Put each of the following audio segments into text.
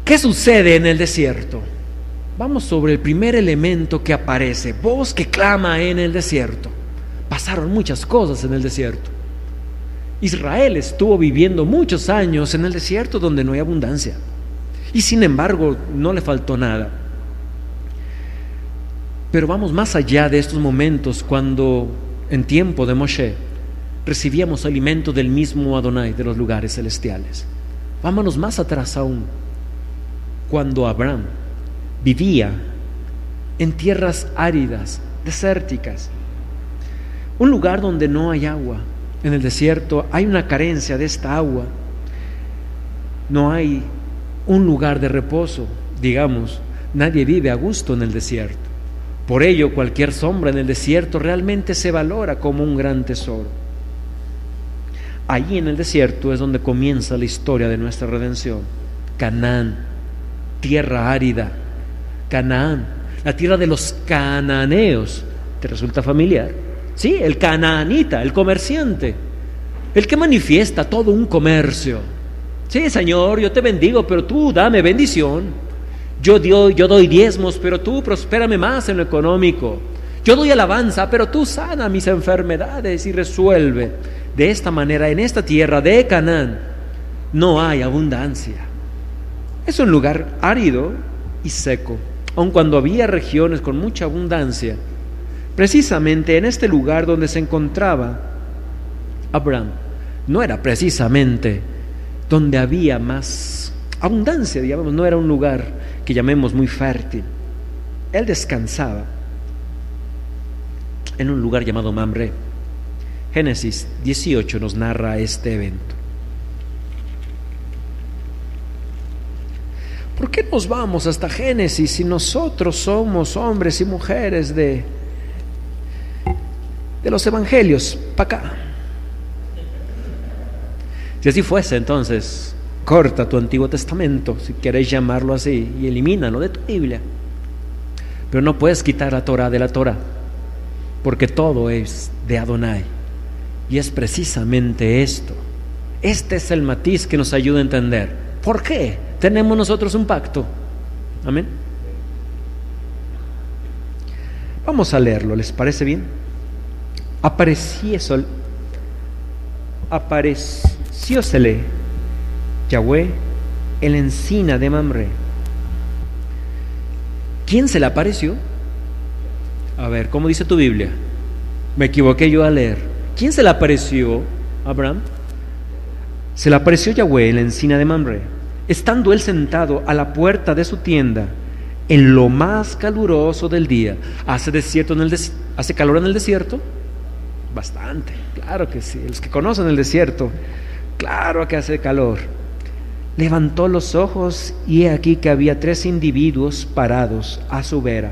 ¿Qué sucede en el desierto? Vamos sobre el primer elemento que aparece: voz que clama en el desierto. Pasaron muchas cosas en el desierto. Israel estuvo viviendo muchos años en el desierto donde no hay abundancia, y sin embargo no le faltó nada. Pero vamos más allá de estos momentos, cuando en tiempo de Moshe recibíamos alimento del mismo Adonai, de los lugares celestiales. Vámonos más atrás aún, cuando Abraham vivía en tierras áridas, desérticas, un lugar donde no hay agua. En el desierto hay una carencia de esta agua, no hay un lugar de reposo, digamos, nadie vive a gusto en el desierto. Por ello, cualquier sombra en el desierto realmente se valora como un gran tesoro. Allí en el desierto es donde comienza la historia de nuestra redención. Canaán, tierra árida. Canaán, la tierra de los cananeos. ¿Te resulta familiar? Sí, el canaanita, el comerciante, el que manifiesta todo un comercio. Sí, Señor, yo te bendigo, pero tú dame bendición. Yo doy diezmos, pero tú prospérame más en lo económico. Yo doy alabanza, pero tú sana mis enfermedades y resuelve. De esta manera, en esta tierra de Canaán no hay abundancia. Es un lugar árido y seco, aun cuando había regiones con mucha abundancia. Precisamente en este lugar donde se encontraba Abraham, no era precisamente donde había más abundancia, digamos, no era un lugar que llamemos muy fértil. Él descansaba en un lugar llamado Mamre. Génesis 18 nos narra este evento. ¿Por qué nos vamos hasta Génesis si nosotros somos hombres y mujeres de los evangelios para acá? Si así fuese, entonces corta tu Antiguo Testamento, si queréis llamarlo así, y elimínalo de tu Biblia. Pero no puedes quitar la Torah de la Torah, porque todo es de Adonai. Y es precisamente esto. Este es el matiz que nos ayuda a entender por qué tenemos nosotros un pacto. Amén. Vamos a leerlo, ¿les parece bien? Apareciósele Yahweh en la encina de Mamre. ¿Quién se le apareció? A ver, ¿cómo dice tu Biblia? Me equivoqué yo a leer. ¿Quién se le apareció a Abraham? Se le apareció Yahweh en la encina de Mamre, estando él sentado a la puerta de su tienda en lo más caluroso del día. ¿Hace calor en el desierto? Bastante, claro que sí. Los que conocen el desierto, claro que hace calor. Levantó los ojos y he aquí que había 3 individuos parados a su vera.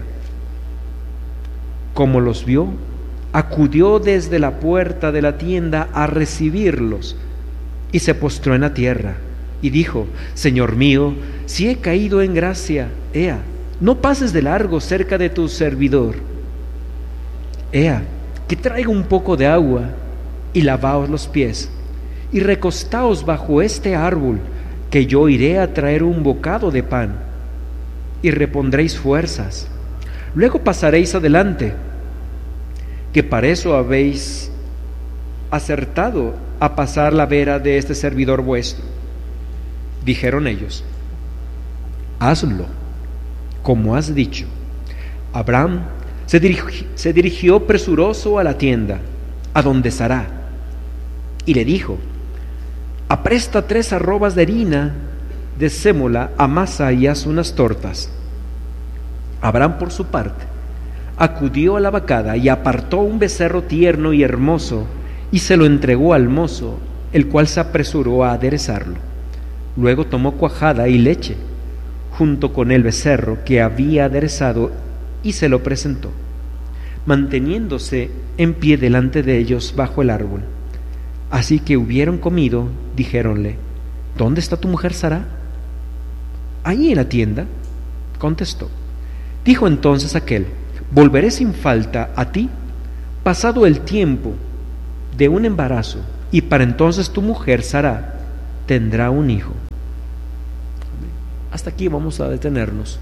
Como los vio, acudió desde la puerta de la tienda a recibirlos y se postró en la tierra y dijo: Señor mío, si he caído en gracia, ea, no pases de largo cerca de tu servidor. Ea, que traiga un poco de agua y lavaos los pies y recostaos bajo este árbol, que yo iré a traer un bocado de pan y repondréis fuerzas. Luego pasaréis adelante, que para eso habéis acertado a pasar la vera de este servidor vuestro. Dijeron ellos: hazlo como has dicho. Abraham se dirigió presuroso a la tienda, a donde Sará, y le dijo: apresta 3 arrobas de harina de sémola, amasa y haz unas tortas. Abraham, por su parte, acudió a la vacada y apartó un becerro tierno y hermoso y se lo entregó al mozo, el cual se apresuró a aderezarlo. Luego tomó cuajada y leche junto con el becerro que había aderezado y se lo presentó, manteniéndose en pie delante de ellos bajo el árbol. Así que hubieron comido, dijéronle: ¿dónde está tu mujer Sará? Ahí en la tienda, contestó. Dijo entonces aquel: volveré sin falta a ti, pasado el tiempo de un embarazo, y para entonces tu mujer Sará tendrá un hijo. Hasta aquí vamos a detenernos.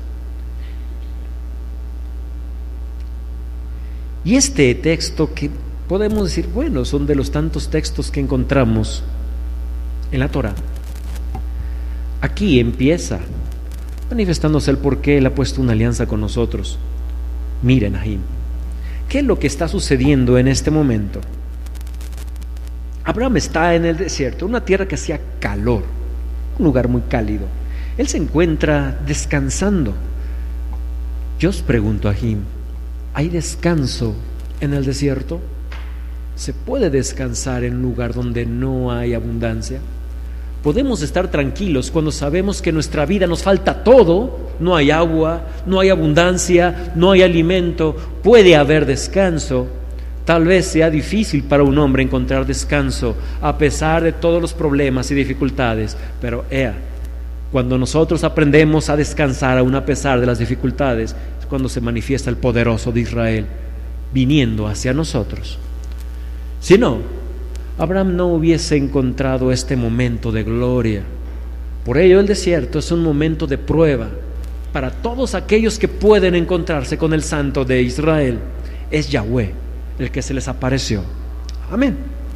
Y este texto, que podemos decir, bueno, son de los tantos textos que encontramos en la Torá. Aquí empieza manifestándose el por qué Él ha puesto una alianza con nosotros. Miren, Nahim, ¿qué es lo que está sucediendo en este momento? Abraham está en el desierto, una tierra que hacía calor, un lugar muy cálido. Él se encuentra descansando. Yo os pregunto, Nahim, ¿hay descanso en el desierto? ¿Se puede descansar en un lugar donde no hay abundancia? ¿Podemos estar tranquilos cuando sabemos que en nuestra vida nos falta todo? No hay agua, no hay abundancia, no hay alimento. Puede haber descanso. Tal vez sea difícil para un hombre encontrar descanso a pesar de todos los problemas y dificultades, pero cuando nosotros aprendemos a descansar aún a pesar de las dificultades, es cuando se manifiesta el poderoso de Israel viniendo hacia nosotros. Si no, Abraham no hubiese encontrado este momento de gloria. Por ello el desierto es un momento de prueba para todos aquellos que pueden encontrarse con el Santo de Israel. Es Yahweh el que se les apareció. Amén.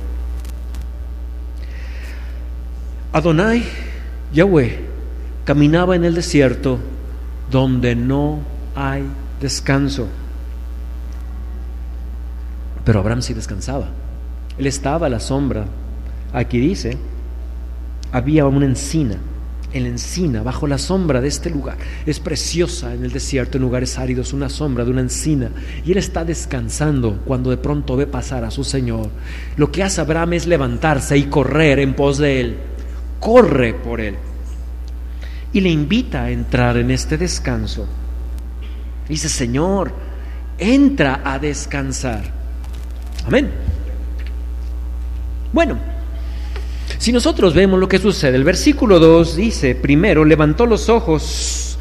Adonai, Yahweh, caminaba en el desierto donde no hay descanso. Pero Abraham sí descansaba. Él estaba a la sombra. Aquí dice, había una encina. En la encina, bajo la sombra de este lugar, es preciosa en el desierto, en lugares áridos, una sombra de una encina, y él está descansando cuando de pronto ve pasar a su Señor. Lo que hace Abraham es levantarse y correr en pos de él, corre por él, y le invita a entrar en este descanso. Dice: Señor, entra a descansar. Amén. Bueno, si nosotros vemos lo que sucede, el versículo 2 dice: primero levanta los ojos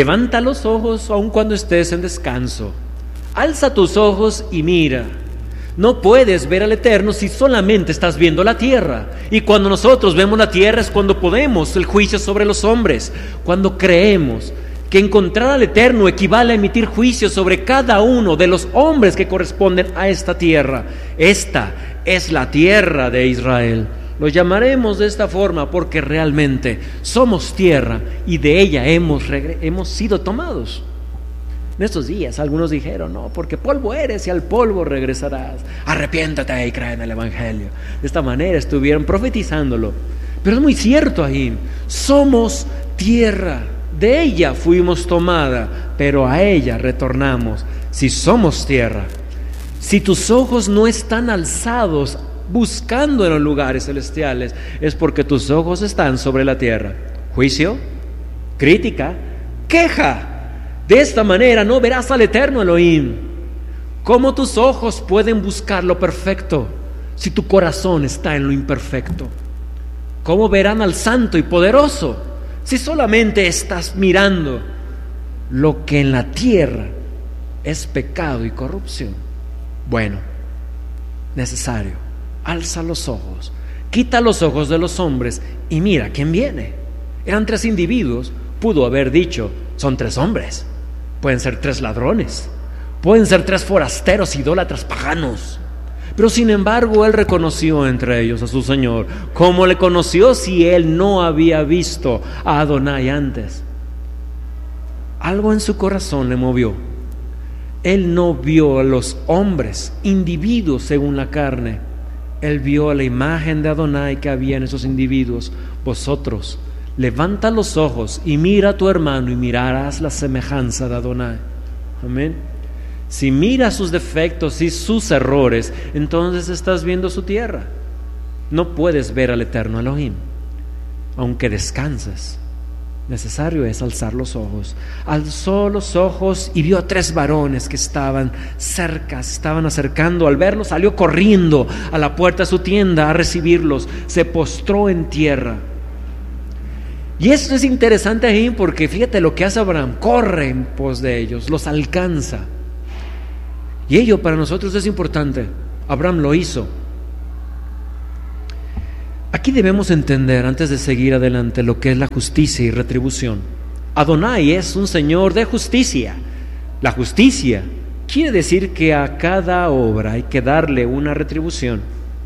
aun cuando estés en descanso, alza tus ojos y mira. No puedes ver al Eterno si solamente estás viendo la tierra, y cuando nosotros vemos la tierra es cuando podemos el juicio sobre los hombres, cuando creemos que encontrar al Eterno equivale a emitir juicio sobre cada uno de los hombres que corresponden a esta tierra. Esta es la tierra de Israel. Lo llamaremos de esta forma porque realmente somos tierra y de ella hemos sido tomados. En estos días algunos dijeron: no, porque polvo eres y al polvo regresarás. Arrepiéntate y cree en el Evangelio. De esta manera estuvieron profetizándolo. Pero es muy cierto ahí. Somos tierra. De ella fuimos tomada, pero a ella retornamos. Si somos tierra, si tus ojos no están alzados buscando en los lugares celestiales, es porque tus ojos están sobre la tierra. Juicio, crítica, queja. De esta manera no verás al Eterno Elohim. ¿Cómo tus ojos pueden buscar lo perfecto si tu corazón está en lo imperfecto? ¿Cómo verán al Santo y Poderoso si solamente estás mirando lo que en la tierra es pecado y corrupción? Bueno, necesario. Alza los ojos, quita los ojos de los hombres y mira quién viene. Eran 3 individuos, pudo haber dicho: son 3 hombres. Pueden ser 3 ladrones, pueden ser 3 forasteros, idólatras, paganos. Pero sin embargo él reconoció entre ellos a su Señor. ¿Cómo le conoció si él no había visto a Adonai antes? Algo en su corazón le movió. Él no vio a los hombres, individuos según la carne. Él vio la imagen de Adonai que había en esos individuos. Vosotros, levanta los ojos y mira a tu hermano y mirarás la semejanza de Adonai. Amén. Si miras sus defectos y sus errores, entonces estás viendo su tierra. No puedes ver al Eterno Elohim, aunque descanses. Necesario es alzar los ojos. Alzó los ojos y vio a 3 varones que estaban cerca, se estaban acercando. Al verlos salió corriendo a la puerta de su tienda a recibirlos. Se postró en tierra. Y esto es interesante ahí porque fíjate lo que hace Abraham. Corre en pos de ellos, los alcanza. Y ello para nosotros es importante. Abraham lo hizo. Aquí debemos entender, antes de seguir adelante, lo que es la justicia y retribución. Adonai es un Señor de justicia. La justicia quiere decir que a cada obra hay que darle una retribución.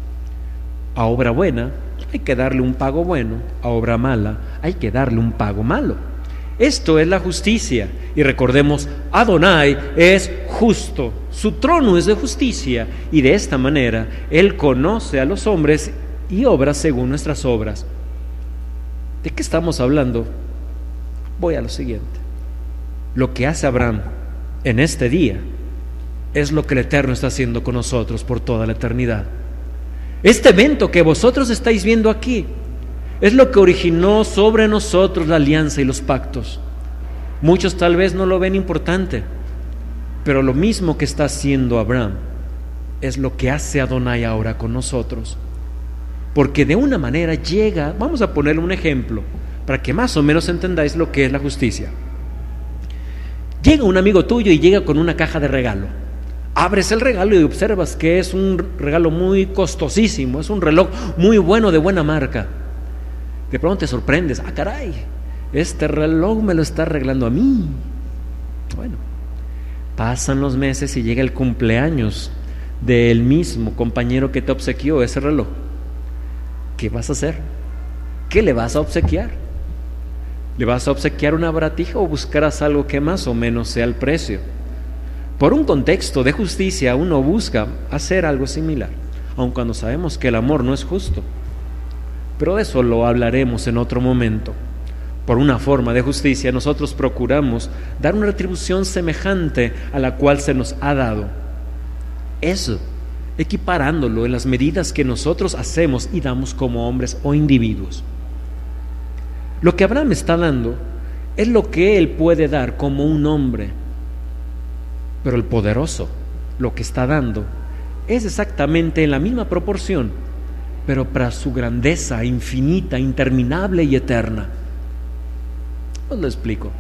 A obra buena hay que darle un pago bueno, a obra mala hay que darle un pago malo. Esto es la justicia. Y recordemos, Adonai es justo, su trono es de justicia, y de esta manera Él conoce a los hombres y obra según nuestras obras. ¿De qué estamos hablando? Voy a lo siguiente. Lo que hace Abraham en este día es lo que el Eterno está haciendo con nosotros por toda la eternidad. Este evento que vosotros estáis viendo aquí es lo que originó sobre nosotros la alianza y los pactos. Muchos tal vez no lo ven importante, pero lo mismo que está haciendo Abraham es lo que hace Adonai ahora con nosotros. Porque de una manera llega, vamos a ponerle un ejemplo para que más o menos entendáis lo que es la justicia. Llega un amigo tuyo y llega con una caja de regalo. Abres el regalo y observas que es un regalo muy costosísimo, es un reloj muy bueno, de buena marca. De pronto te sorprendes, caray, este reloj me lo está arreglando a mí. Bueno, pasan los meses y llega el cumpleaños del mismo compañero que te obsequió ese reloj. ¿Qué vas a hacer? ¿Qué le vas a obsequiar? ¿Le vas a obsequiar una baratija o buscarás algo que más o menos sea el precio? Por un contexto de justicia uno busca hacer algo similar, aun cuando sabemos que el amor no es justo. Pero de eso lo hablaremos en otro momento. Por una forma de justicia nosotros procuramos dar una retribución semejante a la cual se nos ha dado. Eso, equiparándolo en las medidas que nosotros hacemos y damos como hombres o individuos. Lo que Abraham está dando es lo que él puede dar como un hombre. Pero el poderoso, lo que está dando, es exactamente en la misma proporción, pero para su grandeza infinita, interminable y eterna. Os lo explico.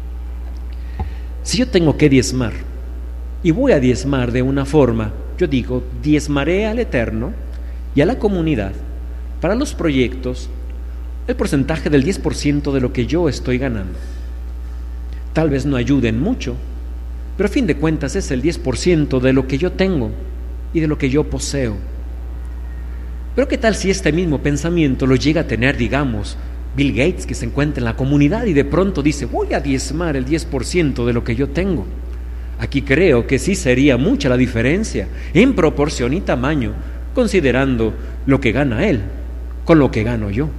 Si yo tengo que diezmar, y voy a diezmar de una forma, yo digo, diezmaré al Eterno y a la comunidad, para los proyectos, el porcentaje del 10% de lo que yo estoy ganando. Tal vez no ayuden mucho, pero a fin de cuentas es el 10% de lo que yo tengo y de lo que yo poseo. Pero ¿qué tal si este mismo pensamiento lo llega a tener, digamos, Bill Gates, que se encuentra en la comunidad y de pronto dice, voy a diezmar el 10% de lo que yo tengo? Aquí creo que sí sería mucha la diferencia en proporción y tamaño, considerando lo que gana él con lo que gano yo.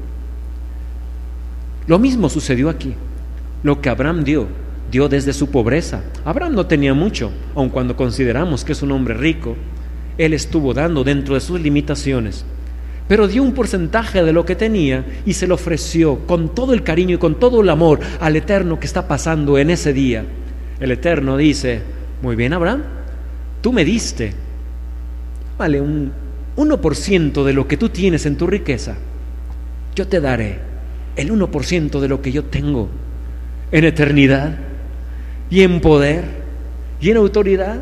Lo mismo sucedió aquí. Lo que Abraham dio desde su pobreza. Abraham no tenía mucho, aun cuando consideramos que es un hombre rico. Él estuvo dando dentro de sus limitaciones, pero dio un porcentaje de lo que tenía y se lo ofreció con todo el cariño y con todo el amor al Eterno que está pasando en ese día. El Eterno dice, muy bien Abraham, tú me diste, vale, un 1% de lo que tú tienes en tu riqueza. Yo te daré el 1% de lo que yo tengo en eternidad y en poder y en autoridad.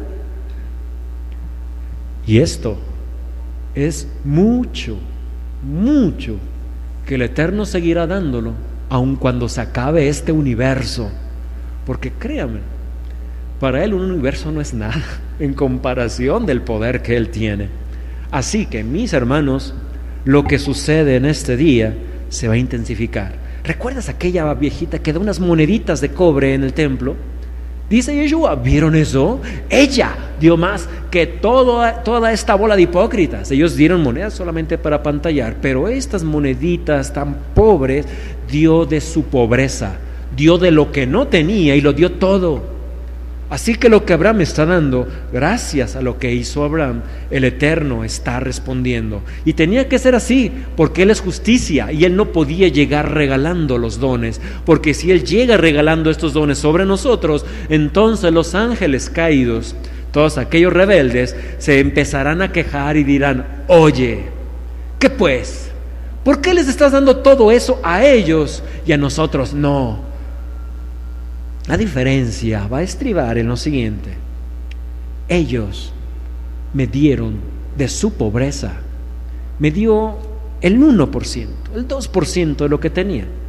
Y esto es mucho, mucho que el Eterno seguirá dándolo aun cuando se acabe este universo, porque créame, para Él un universo no es nada en comparación del poder que Él tiene. Así que, mis hermanos, lo que sucede en este día se va a intensificar. ¿Recuerdas aquella viejita que da unas moneditas de cobre en el templo? Dice Yeshua, ¿vieron eso? Ella dio más que toda esta bola de hipócritas. Ellos dieron monedas solamente para pantallar, pero estas moneditas tan pobres dio de su pobreza, dio de lo que no tenía y lo dio todo. Así que lo que Abraham está dando, gracias a lo que hizo Abraham, el Eterno está respondiendo. Y tenía que ser así, porque Él es justicia y Él no podía llegar regalando los dones, porque si Él llega regalando estos dones sobre nosotros, entonces los ángeles caídos, todos aquellos rebeldes, se empezarán a quejar y dirán, oye, ¿qué pues? ¿Por qué les estás dando todo eso a ellos y a nosotros no? La diferencia va a estribar en lo siguiente: ellos me dieron de su pobreza, me dio el 1%, el 2% de lo que tenía.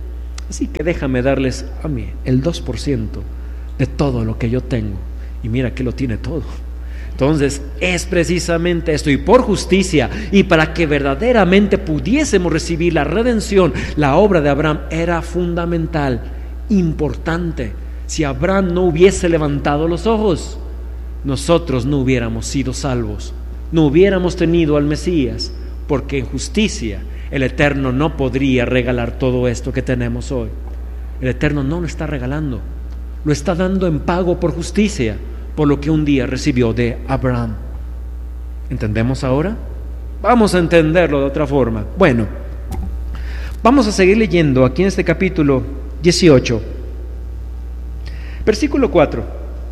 Así que déjame darles a mí el 2% de todo lo que yo tengo. Y mira que lo tiene todo. Entonces es precisamente esto, y por justicia, y para que verdaderamente pudiésemos recibir la redención, la obra de Abraham era fundamental, importante. Si Abraham no hubiese levantado los ojos, nosotros no hubiéramos sido salvos, no hubiéramos tenido al Mesías, porque en justicia el Eterno no podría regalar todo esto que tenemos hoy. El Eterno no lo está regalando, lo está dando en pago por justicia, por lo que un día recibió de Abraham. ¿Entendemos ahora? Vamos a entenderlo de otra forma. Bueno, vamos a seguir leyendo aquí en este capítulo 18, versículo 4.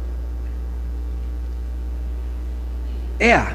Ea,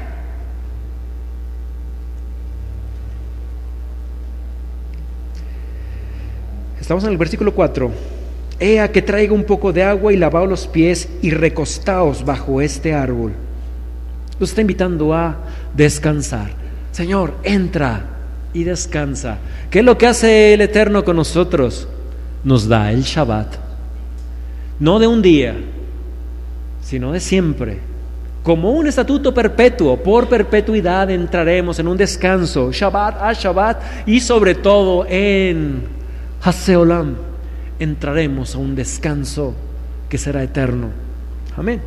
estamos en el versículo 4. Ea que traiga un poco de agua y lavaos los pies y recostaos bajo este árbol. Los está invitando a descansar. Señor, entra y descansa. ¿Qué es lo que hace el Eterno con nosotros? Nos da el Shabbat. No de un día, sino de siempre. Como un estatuto perpetuo, por perpetuidad entraremos en un descanso, Shabbat a Shabbat, y sobre todo en Haseolam entraremos a un descanso que será eterno. Amén.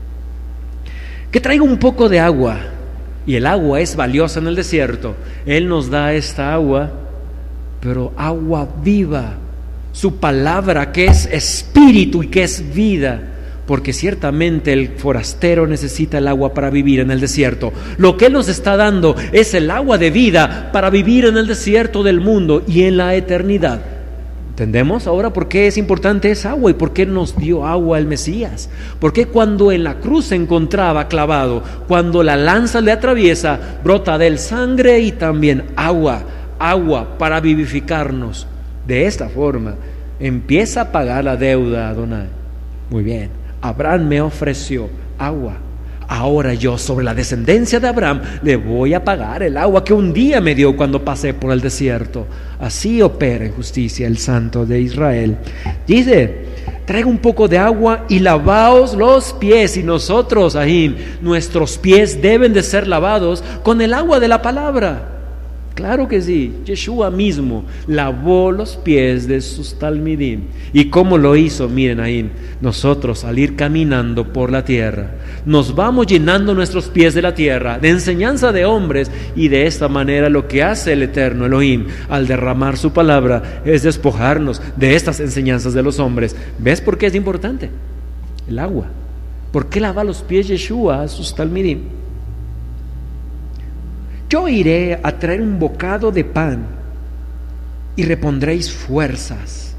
Que traiga un poco de agua, y el agua es valiosa en el desierto. Él nos da esta agua, pero agua viva, su palabra que es espíritu y que es vida, porque ciertamente el forastero necesita el agua para vivir en el desierto. Lo que Él nos está dando es el agua de vida para vivir en el desierto del mundo y en la eternidad. ¿Entendemos ahora por qué es importante esa agua y por qué nos dio agua el Mesías? Porque cuando en la cruz se encontraba clavado, cuando la lanza le atraviesa, brota de él sangre y también agua para vivificarnos. De esta forma empieza a pagar la deuda Adonai. Muy bien, Abraham me ofreció agua. Ahora yo, sobre la descendencia de Abraham, le voy a pagar el agua que un día me dio cuando pasé por el desierto. Así opera en justicia el Santo de Israel. Dice, traiga un poco de agua y lavaos los pies. Y nosotros, ahí, nuestros pies deben de ser lavados con el agua de la palabra. Claro que sí, Yeshua mismo lavó los pies de sus talmidim. ¿Y cómo lo hizo? Miren ahí, nosotros al ir caminando por la tierra, nos vamos llenando nuestros pies de la tierra, de enseñanza de hombres, y de esta manera lo que hace el Eterno Elohim al derramar su palabra es despojarnos de estas enseñanzas de los hombres. ¿Ves por qué es importante? El agua. ¿Por qué lava los pies Yeshua a sus talmidim? Yo iré a traer un bocado de pan y repondréis fuerzas.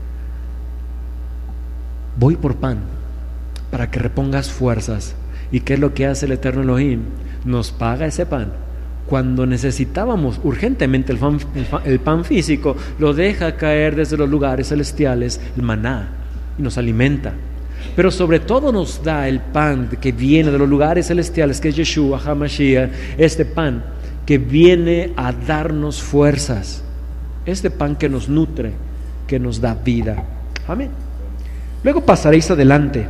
Voy por pan para que repongas fuerzas. ¿Y qué es lo que hace el Eterno Elohim? Nos paga ese pan. Cuando necesitábamos urgentemente el pan físico, lo deja caer desde los lugares celestiales, el maná, y nos alimenta. Pero sobre todo nos da el pan que viene de los lugares celestiales, que es Yeshua HaMashiach, este pan que viene a darnos fuerzas, este pan que nos nutre, que nos da vida. Amén. Luego pasaréis adelante,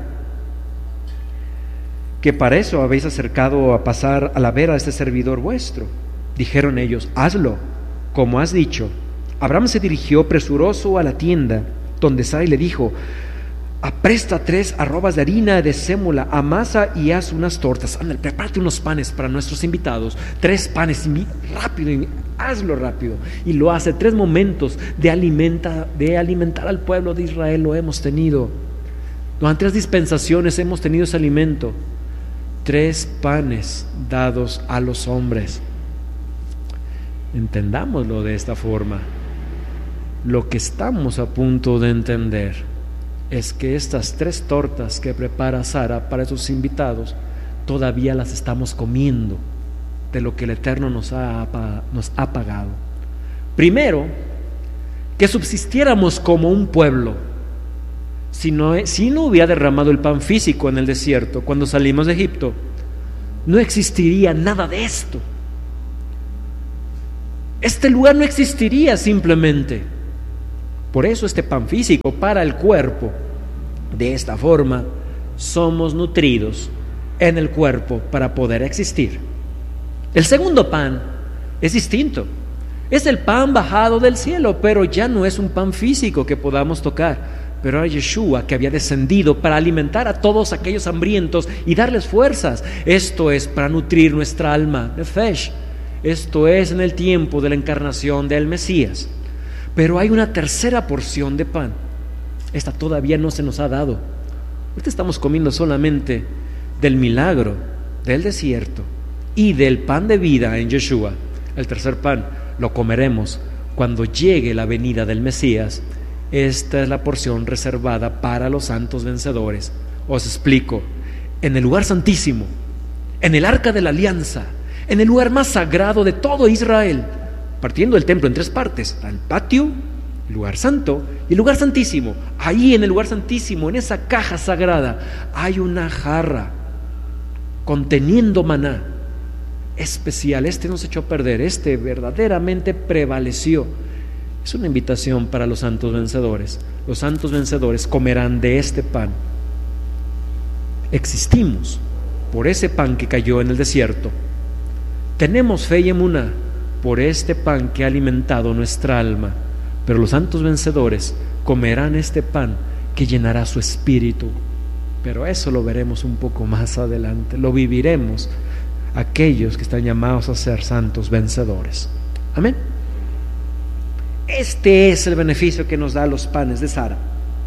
que para eso habéis acercado a pasar a la vera de este servidor vuestro. Dijeron ellos, hazlo, como has dicho. Abraham se dirigió presuroso a la tienda donde Sarai le dijo, apresta 3 arrobas de harina de sémola, amasa y haz unas tortas. Ándale, prepárate unos panes para nuestros invitados. 3 panes, rápido, hazlo rápido. Y lo hace. 3 momentos de alimentar al pueblo de Israel lo hemos tenido. Durante 3 dispensaciones hemos tenido ese alimento. 3 panes dados a los hombres. Entendámoslo de esta forma. Lo que estamos a punto de entender es que estas 3 tortas que prepara Sara para esos invitados todavía las estamos comiendo de lo que el Eterno nos ha pagado. Primero, que subsistiéramos como un pueblo. Si no hubiera derramado el pan físico en el desierto cuando salimos de Egipto, no existiría nada de esto. Este lugar no existiría simplemente. Por eso este pan físico para el cuerpo. De esta forma somos nutridos en el cuerpo para poder existir. El segundo pan es distinto. Es el pan bajado del cielo, pero ya no es un pan físico que podamos tocar. Pero era Yeshua que había descendido para alimentar a todos aquellos hambrientos y darles fuerzas. Esto es para nutrir nuestra alma, nefesh. Esto es en el tiempo de la encarnación del Mesías. Pero hay una tercera porción de pan. Esta todavía no se nos ha dado. Ahorita estamos comiendo solamente del milagro del desierto y del pan de vida en Yeshua. El tercer pan lo comeremos cuando llegue la venida del Mesías. Esta es la porción reservada para los santos vencedores. Os explico. En el lugar santísimo, en el arca de la alianza, en el lugar más sagrado de todo Israel, partiendo el templo en tres partes: el patio, el lugar santo y el lugar santísimo. Ahí en el lugar santísimo, en esa caja sagrada, hay una jarra conteniendo maná especial. Este no se echó a perder, este verdaderamente prevaleció. Es una invitación para los santos vencedores. Los santos vencedores comerán de este pan. Existimos por ese pan que cayó en el desierto. Tenemos fe y emuná por este pan que ha alimentado nuestra alma. Pero los santos vencedores comerán este pan que llenará su espíritu. Pero eso lo veremos un poco más adelante. Lo viviremos aquellos que están llamados a ser santos vencedores. Amén. Este es el beneficio que nos da los panes de Sara.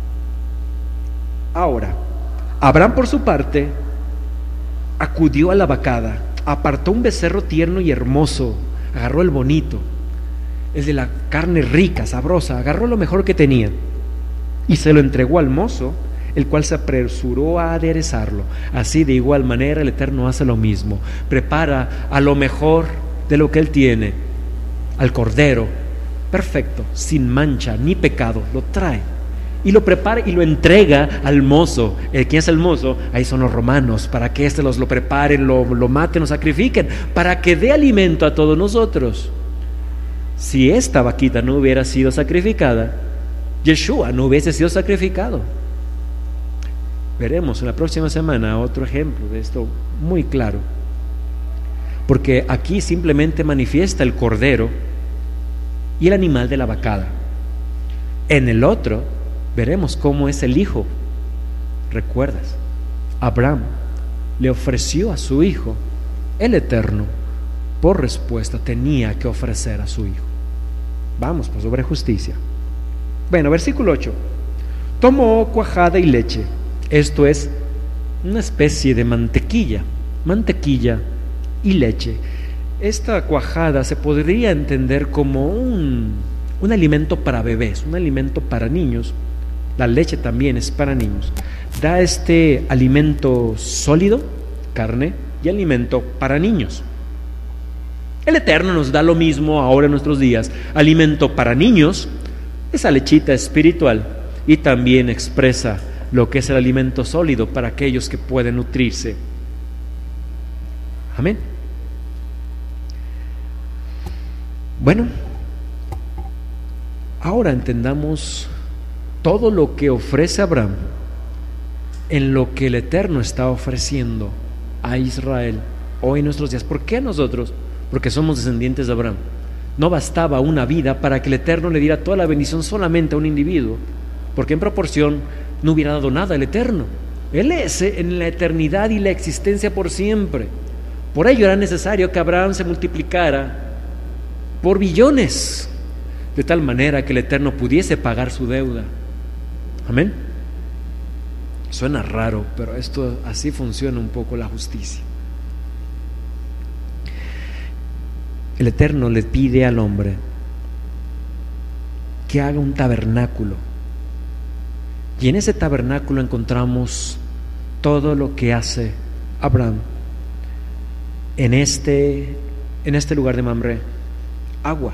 Ahora, Abraham por su parte acudió a la vacada, apartó un becerro tierno y hermoso, agarró el bonito, el de la carne rica, sabrosa, agarró lo mejor que tenía y se lo entregó al mozo, el cual se apresuró a aderezarlo. Así de igual manera el Eterno hace lo mismo, prepara a lo mejor de lo que Él tiene, al cordero perfecto, sin mancha ni pecado, lo trae y lo prepara y lo entrega al mozo. ¿Quién es el mozo? Ahí son los romanos, para que éste lo preparen, lo maten, lo sacrifiquen, para que dé alimento a todos nosotros. Si esta vaquita no hubiera sido sacrificada, Yeshua no hubiese sido sacrificado. Veremos en la próxima semana otro ejemplo de esto muy claro, porque aquí simplemente manifiesta el cordero y el animal de la vacada. En el otro veremos cómo es el hijo. ¿Recuerdas? Abraham le ofreció a su hijo, el Eterno por respuesta tenía que ofrecer a su hijo. Vamos pues sobre justicia. Bueno, versículo 8. Tomó cuajada y leche, esto es una especie de mantequilla y leche. Esta cuajada se podría entender como un alimento para bebés, un alimento para niños. La leche también es para niños. Da este alimento sólido, carne, y alimento para niños. El Eterno nos da lo mismo ahora en nuestros días: alimento para niños, esa lechita espiritual, y también expresa lo que es el alimento sólido para aquellos que pueden nutrirse. Amén. Bueno, ahora entendamos todo lo que ofrece Abraham en lo que el Eterno está ofreciendo a Israel hoy en nuestros días. ¿Por qué nosotros? Porque somos descendientes de Abraham. No bastaba una vida para que el Eterno le diera toda la bendición solamente a un individuo, porque en proporción no hubiera dado nada el Eterno. Él es en la eternidad y la existencia por siempre. Por ello era necesario que Abraham se multiplicara por billones, de tal manera que el Eterno pudiese pagar su deuda. Amén. Suena raro, pero esto así funciona un poco la justicia. El Eterno le pide al hombre que haga un tabernáculo, y en ese tabernáculo encontramos todo lo que hace Abraham en este lugar de Mamre. Agua,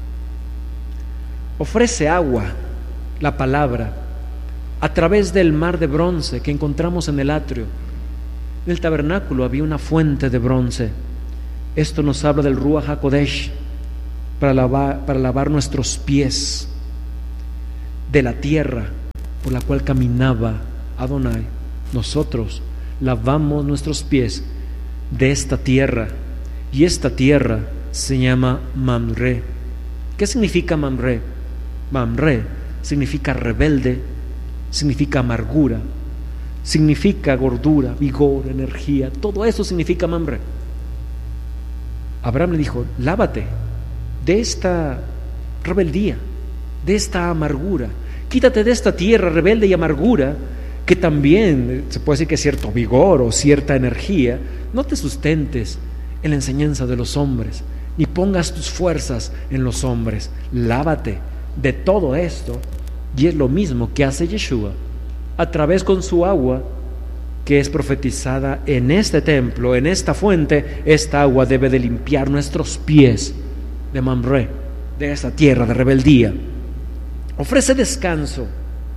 ofrece agua, la palabra, a través del mar de bronce que encontramos en el atrio. En el tabernáculo había una fuente de bronce. Esto nos habla del Ruach HaKodesh para lavar nuestros pies. de la tierra por la cual caminaba Adonai. Nosotros lavamos nuestros pies de esta tierra, y esta tierra se llama Mamre. ¿Qué significa Mamre? Mamre significa rebelde, significa amargura, significa gordura, vigor, energía. Todo eso significa Mamre. Abraham le dijo: lávate de esta rebeldía, de esta amargura, quítate de esta tierra rebelde y amargura, que también se puede decir que cierto vigor o cierta energía. No te sustentes en la enseñanza de los hombres, ni pongas tus fuerzas en los hombres. Lávate de todo esto. Y es lo mismo que hace Yeshua a través con su agua, que es profetizada en este templo, en esta fuente. Esta agua debe de limpiar nuestros pies de Mamre, de esa tierra de rebeldía. Ofrece descanso.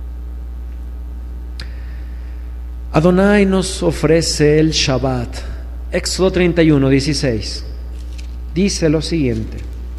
Adonai nos ofrece el Shabbat. Éxodo 31:16 dice lo siguiente: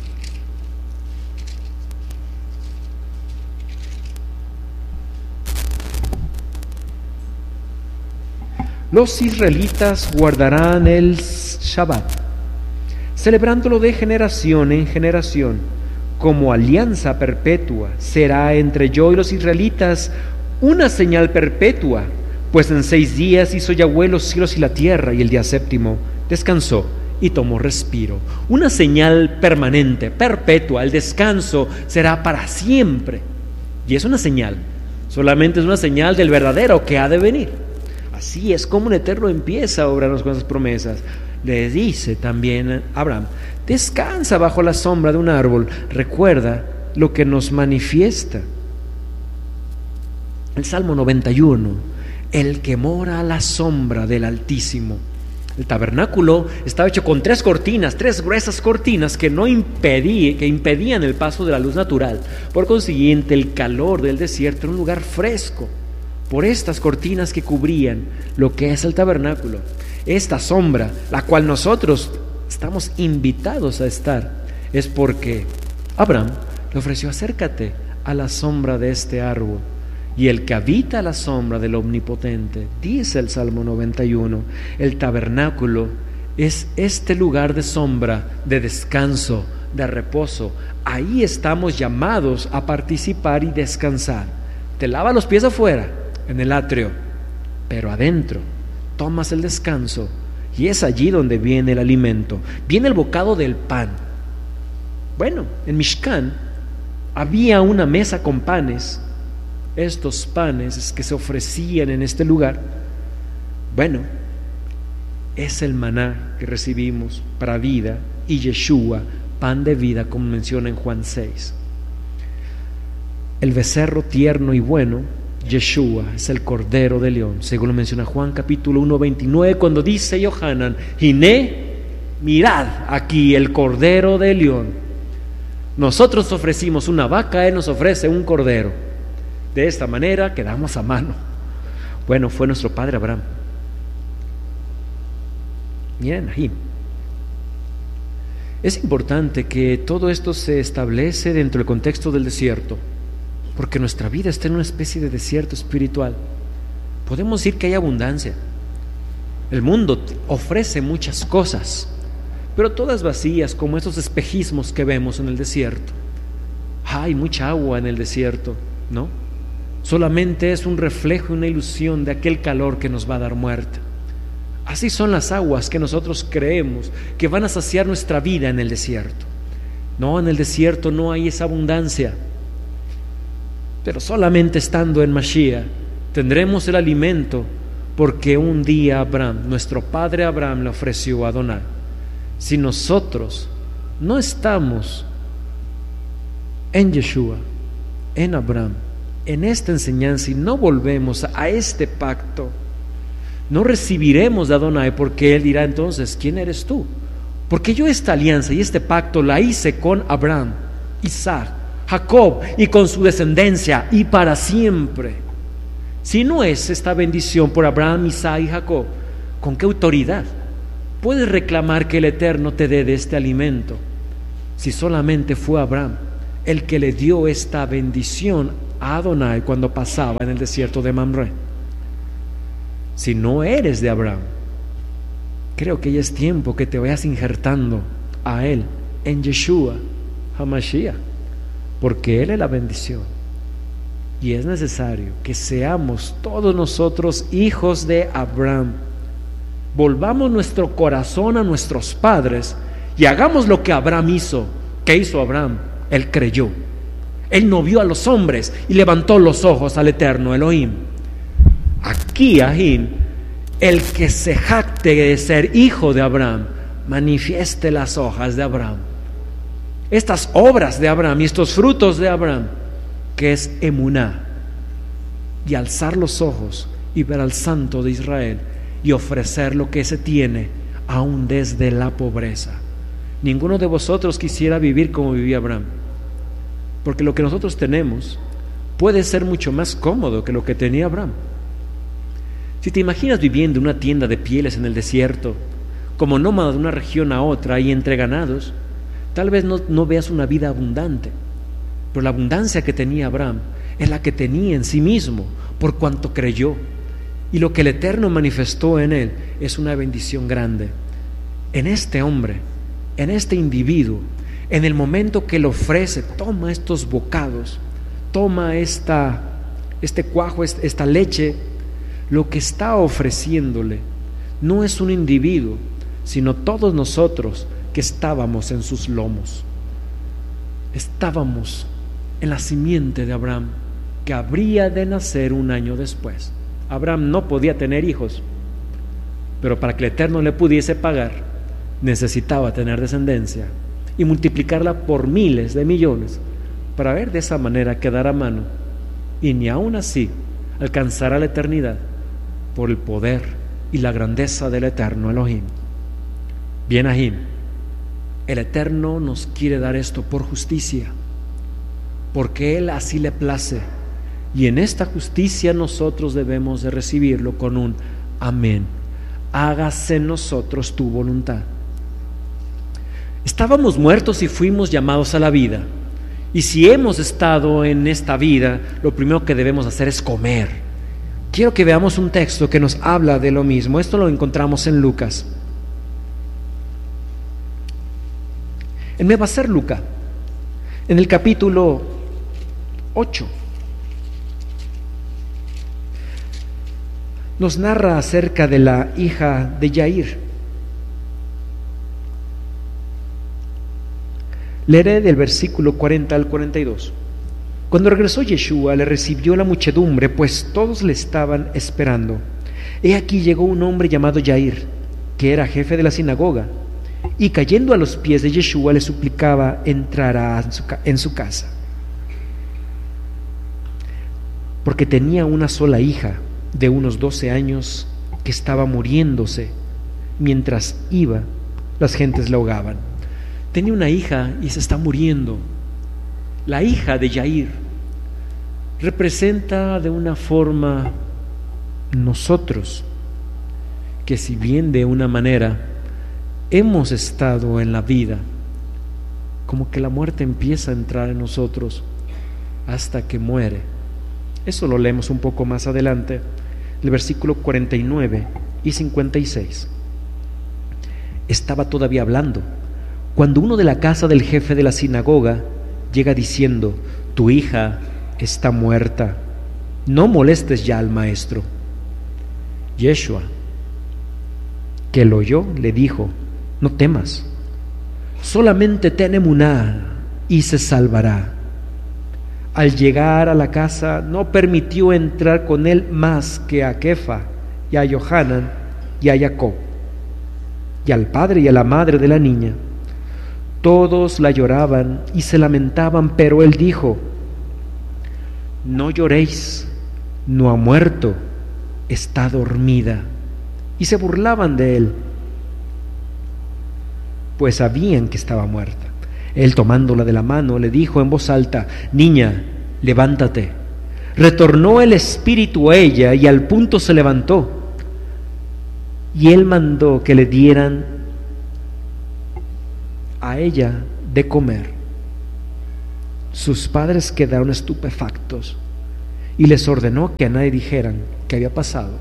los israelitas guardarán el Shabbat, celebrándolo de generación en generación, como alianza perpetua. Será entre yo y los israelitas una señal perpetua, pues en 6 días hizo Yahweh los cielos y la tierra, y el día séptimo descansó y tomó respiro. Una señal permanente, perpetua. El descanso será para siempre, y es una señal, solamente es una señal del verdadero que ha de venir. Así es como el Eterno empieza a obrarnos con esas promesas. Le dice también a Abraham: descansa bajo la sombra de un árbol. Recuerda lo que nos manifiesta el Salmo 91: el que mora a la sombra del Altísimo. El tabernáculo estaba hecho con 3 cortinas, 3 gruesas cortinas que impedían el paso de la luz natural. Por consiguiente, el calor del desierto era un lugar fresco por estas cortinas que cubrían lo que es el tabernáculo. Esta sombra, la cual nosotros estamos invitados a estar, es porque Abraham le ofreció: acércate a la sombra de este árbol. Y el que habita a la sombra del Omnipotente, dice el Salmo 91, el tabernáculo es este lugar de sombra, de descanso, de reposo. Ahí estamos llamados a participar y descansar. Te lava los pies afuera, en el atrio, pero adentro tomas el descanso, y es allí donde viene el alimento, viene el bocado del pan. Bueno, en Mishkan había una mesa con panes. Estos panes que se ofrecían en este lugar, bueno, es el maná que recibimos para vida, y Yeshua, pan de vida, como menciona en Juan 6. El becerro tierno y bueno, Yeshua, es el Cordero de León, según lo menciona Juan capítulo 1:29, cuando dice Yohanan: Hiné, mirad aquí el Cordero de León. Nosotros ofrecimos una vaca, Él nos ofrece un cordero. De esta manera quedamos a mano. Bueno, fue nuestro padre Abraham. Miren ahí. Es importante que todo esto se establece dentro del contexto del desierto, porque nuestra vida está en una especie de desierto espiritual. Podemos decir que hay abundancia. El mundo ofrece muchas cosas, pero todas vacías, como esos espejismos que vemos en el desierto. Hay mucha agua en el desierto, ¿no? Solamente es un reflejo, una ilusión de aquel calor que nos va a dar muerte. Así son las aguas que nosotros creemos que van a saciar nuestra vida en el desierto. No, en el desierto no hay esa abundancia, pero solamente estando en Mashiach tendremos el alimento, porque un día Abraham, nuestro padre Abraham, le ofreció a Adonai. Si nosotros no estamos en Yeshua, en Abraham, en esta enseñanza, y no volvemos a este pacto, no recibiremos de Adonai, porque Él dirá entonces: ¿quién eres tú? Porque yo esta alianza y este pacto la hice con Abraham, Isaac, Jacob, y con su descendencia, y para siempre. Si no es esta bendición por Abraham, Isaac y Jacob, ¿con qué autoridad puedes reclamar que el Eterno te dé de este alimento? Si solamente fue Abraham el que le dio esta bendición a Adonai cuando pasaba en el desierto de Mamre. Si no eres de Abraham, creo que ya es tiempo que te vayas injertando a Él en Yeshua HaMashiach, porque Él es la bendición. Y es necesario que seamos todos nosotros hijos de Abraham. Volvamos nuestro corazón a nuestros padres y hagamos lo que Abraham hizo. ¿Qué hizo Abraham? Él creyó. Él no vio a los hombres y levantó los ojos al eterno Elohim. Aquí, Ahim, el que se jacte de ser hijo de Abraham, manifieste las hojas de Abraham. Estas obras de Abraham y estos frutos de Abraham, que es emuná, y alzar los ojos y ver al Santo de Israel y ofrecer lo que se tiene aún desde la pobreza. Ninguno de vosotros quisiera vivir como vivía Abraham, porque lo que nosotros tenemos puede ser mucho más cómodo que lo que tenía Abraham. Si te imaginas viviendo en una tienda de pieles en el desierto, como nómada de una región a otra y entre ganados, tal vez no veas una vida abundante. Pero la abundancia que tenía Abraham es la que tenía en sí mismo, por cuanto creyó. Y lo que el Eterno manifestó en él es una bendición grande. En este hombre, en este individuo, en el momento que le ofrece, toma estos bocados, toma este cuajo, esta leche, lo que está ofreciéndole no es un individuo, sino todos nosotros que estábamos en sus lomos. Estábamos en la simiente de Abraham, que habría de nacer un año después. Abraham no podía tener hijos, pero para que el Eterno le pudiese pagar, necesitaba tener descendencia y multiplicarla por miles de millones, para ver de esa manera quedar a mano, y ni aún así alcanzará la eternidad por el poder y la grandeza del Eterno Elohim. Bien, Ahim, el Eterno nos quiere dar esto por justicia, porque Él así le place, y en esta justicia nosotros debemos de recibirlo con un amén. Hágase en nosotros tu voluntad. Estábamos muertos y fuimos llamados a la vida, y si hemos estado en esta vida, lo primero que debemos hacer es comer. Quiero que veamos un texto que nos habla de lo mismo. Esto lo encontramos en Lucas. Me va a ser Lucas, en el capítulo 8. Nos narra acerca de la hija de Yair. Leeré del versículo 40 al 42. Cuando regresó Yeshua, le recibió la muchedumbre, pues todos le estaban esperando. He aquí llegó un hombre llamado Yair, que era jefe de la sinagoga, y cayendo a los pies de Yeshua le suplicaba entrar en su casa, porque tenía una sola hija de unos 12 años que estaba muriéndose. Mientras iba, las gentes la ahogaban. Tenía una hija y se está muriendo. La hija de Yair representa de una forma nosotros, que si bien de una manera hemos estado en la vida, como que la muerte empieza a entrar en nosotros hasta que muere. Eso lo leemos un poco más adelante, el versículo 49 y 56. Estaba todavía hablando cuando uno de la casa del jefe de la sinagoga llega diciendo: tu hija está muerta, no molestes ya al maestro. Yeshua, que lo oyó, le dijo: no temas, solamente ten emuná y se salvará. Al llegar a la casa no permitió entrar con él más que a Kefa y a Johanan y a Jacob y al padre y a la madre de la niña. Todos la lloraban y se lamentaban, pero él dijo: no lloréis, no ha muerto, está dormida. Y se burlaban de él, pues sabían que estaba muerta. Él, tomándola de la mano, le dijo en voz alta: niña, levántate. Retornó el espíritu a ella y al punto se levantó. Y él mandó que le dieran a ella de comer. Sus padres quedaron estupefactos y les ordenó que a nadie dijeran qué había pasado.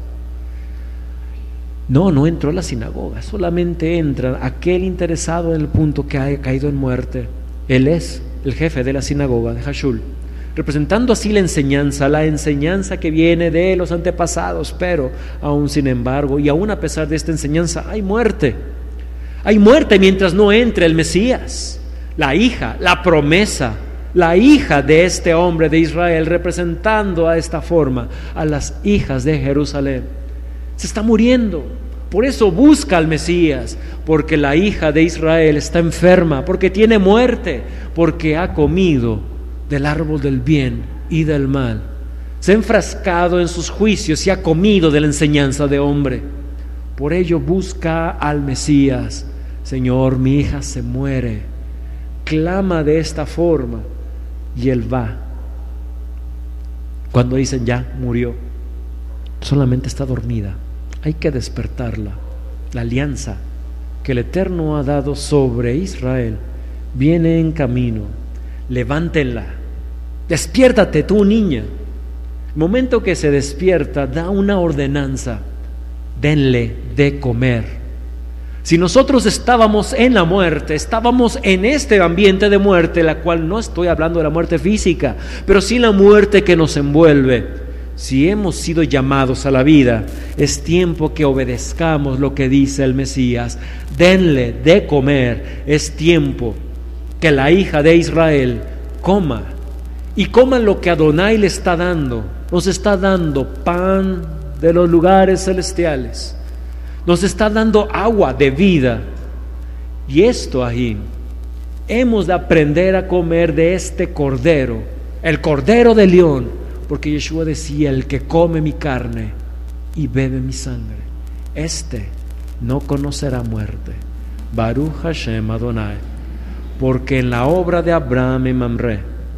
No entró a la sinagoga, solamente entra aquel interesado en el punto que haya caído en muerte. Él es el jefe de la sinagoga de Hashul, representando así la enseñanza que viene de los antepasados, pero aún sin embargo, y aún a pesar de esta enseñanza, hay muerte mientras no entre el Mesías, la hija, la promesa, la hija de este hombre de Israel, representando a esta forma a las hijas de Jerusalén. Se está muriendo, por eso busca al Mesías, porque la hija de Israel está enferma, porque tiene muerte, porque ha comido del árbol del bien y del mal, se ha enfrascado en sus juicios y ha comido de la enseñanza de hombre. Por ello busca al Mesías. Señor, mi hija se muere. Clama de esta forma y él va. Cuando dicen ya murió, solamente está dormida, hay que despertarla. La alianza que el Eterno ha dado sobre Israel viene en camino. Levántenla, despiértate tú, niña. El momento que se despierta, da una ordenanza: denle de comer. Si nosotros estábamos en la muerte, estábamos en este ambiente de muerte, la cual no estoy hablando de la muerte física, pero sí la muerte que nos envuelve. Si hemos sido llamados a la vida, es tiempo que obedezcamos lo que dice el Mesías. Denle de comer. Es tiempo que la hija de Israel coma, y coma lo que Adonai le está dando. Nos está dando pan de los lugares celestiales, nos está dando agua de vida. Y esto ahí, hemos de aprender a comer de este cordero, el cordero de león, porque Yeshua decía: el que come mi carne y bebe mi sangre, este no conocerá muerte. Baruch Hashem Adonai. Porque en la obra de Abraham y Mamre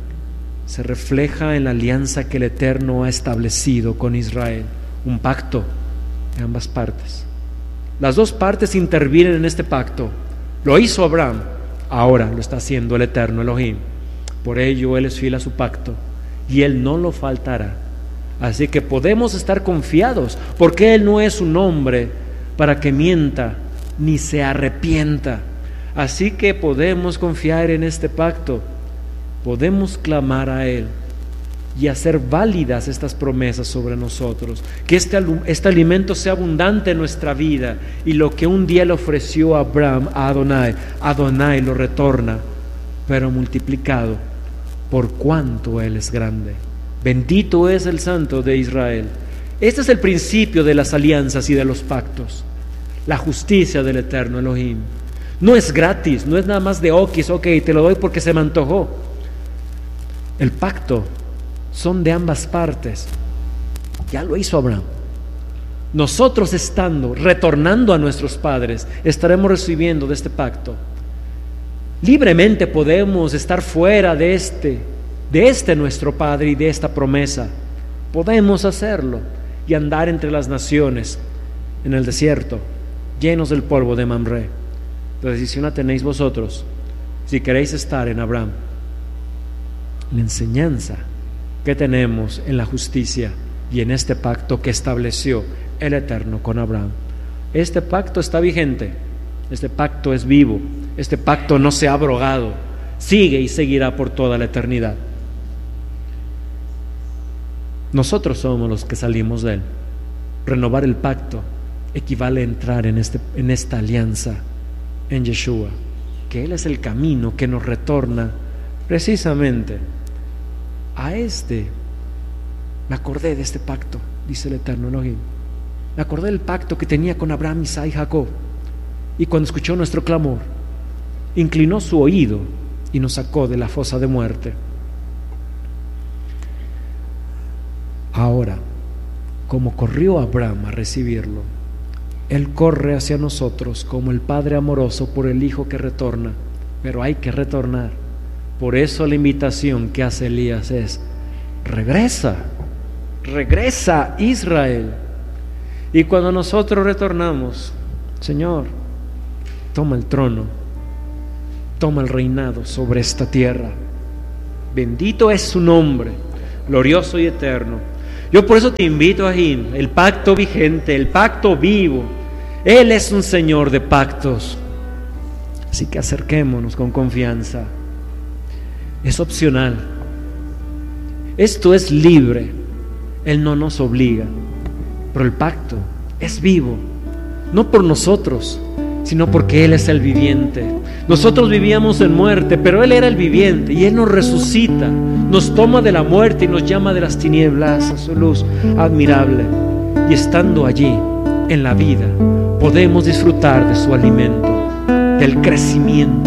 se refleja en la alianza que el Eterno ha establecido con Israel, un pacto de ambas partes. Las dos partes intervienen en este pacto. Lo hizo Abraham, ahora lo está haciendo el Eterno Elohim. Por ello Él es fiel a su pacto y Él no lo faltará. Así que podemos estar confiados, porque Él no es un hombre para que mienta ni se arrepienta. Así que podemos confiar en este pacto, podemos clamar a Él y hacer válidas estas promesas sobre nosotros, que este alimento sea abundante en nuestra vida, y lo que un día le ofreció a Abraham a Adonai lo retorna, pero multiplicado por cuanto Él es grande. Bendito es el Santo de Israel. Este es el principio de las alianzas y de los pactos, la justicia del Eterno Elohim. No es gratis, no es nada más de okis, ok, te lo doy porque se me antojó. El pacto son de ambas partes. Ya lo hizo Abraham. Nosotros retornando a nuestros padres, estaremos recibiendo de este pacto. Libremente podemos estar fuera de este nuestro Padre y de esta promesa. Podemos hacerlo y andar entre las naciones en el desierto, llenos del polvo de Mamre. La decisión la tenéis vosotros, si queréis estar en Abraham. La enseñanza que tenemos en la justicia y en este pacto que estableció el Eterno con Abraham. Este pacto está vigente, este pacto es vivo, este pacto no se ha abrogado, sigue y seguirá por toda la eternidad. Nosotros somos los que salimos de él. Renovar el pacto equivale a entrar en esta alianza en Yeshua, que Él es el camino que nos retorna precisamente a me acordé de este pacto, dice el Eterno Elohim. Me acordé del pacto que tenía con Abraham, Isaac y Jacob, y cuando escuchó nuestro clamor, inclinó su oído y nos sacó de la fosa de muerte. Ahora, como corrió Abraham a recibirlo, Él corre hacia nosotros como el Padre amoroso por el Hijo que retorna, pero hay que retornar. Por eso la invitación que hace Elías es: regresa Israel. Y cuando nosotros retornamos, Señor, toma el trono, toma el reinado sobre esta tierra. Bendito es su nombre. glorioso y eterno. Yo por eso te invito a el pacto vigente, el pacto vivo. Él es un Señor de pactos. Así que acerquémonos con confianza. Es opcional. Esto es libre. Él no nos obliga. Pero el pacto es vivo. No por nosotros, sino porque Él es el viviente. Nosotros vivíamos en muerte, pero Él era el viviente y Él nos resucita, nos toma de la muerte y nos llama de las tinieblas a su luz admirable. Y estando allí, en la vida, podemos disfrutar de su alimento, del crecimiento